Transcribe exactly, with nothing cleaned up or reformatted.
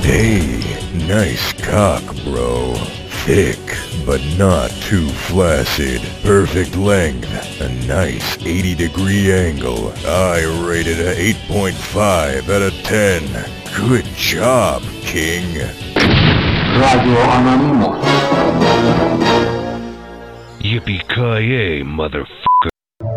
Hey, nice cock, bro. Thick, but not too flaccid. Perfect length. A nice eighty degree angle. I rated a eight point five out of ten. Good job, King. Radio Anonymous. Yippee-ki-yay, motherfucker.